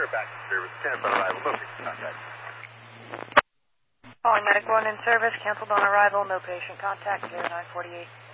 We're back in service. Canceled on arrival. No patient contact. Calling Medic 1 in service. Canceled on arrival. No patient contact. 0948.